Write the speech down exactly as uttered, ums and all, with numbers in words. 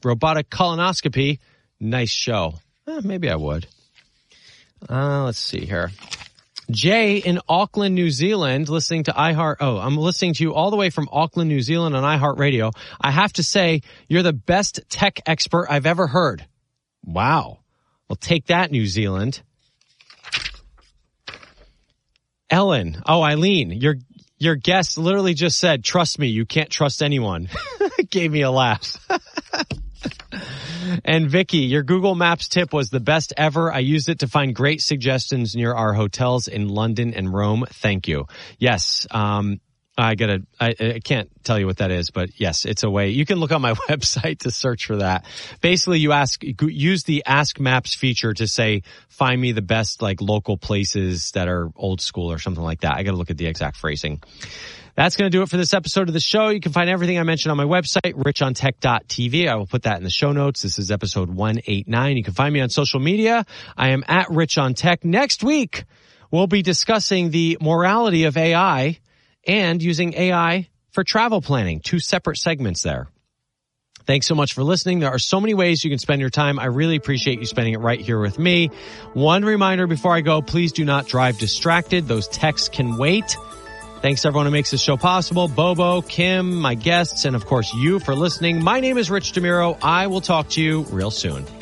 robotic colonoscopy. Nice show. Eh, maybe I would. Uh, let's see here. Jay in Auckland, New Zealand, listening to iHeart. Oh, I'm listening to you all the way from Auckland, New Zealand on iHeartRadio. I have to say, you're the best tech expert I've ever heard. Wow. Well, take that, New Zealand. Ellen. Oh, Eileen, your your guest literally just said, trust me, you can't trust anyone. Gave me a laugh. And Vicky, your Google Maps tip was the best ever. I used it to find great suggestions near our hotels in London and Rome. Thank you. Yes, um, I gotta, I, I can't tell you what that is, but yes, it's a way. You can look on my website to search for that. Basically, you ask, use the Ask Maps feature to say, find me the best like local places that are old school or something like that. I gotta look at the exact phrasing. That's going to do it for this episode of the show. You can find everything I mentioned on my website, rich on tech dot t v. I will put that in the show notes. This is episode one eighty-nine. You can find me on social media. I am at Rich on Tech. Next week, we'll be discussing the morality of A I and using A I for travel planning. Two separate segments there. Thanks so much for listening. There are so many ways you can spend your time. I really appreciate you spending it right here with me. One reminder before I go, please do not drive distracted. Those texts can wait. Thanks to everyone who makes this show possible. Bobo, Kim, my guests, and of course you for listening. My name is Rich DeMuro. I will talk to you real soon.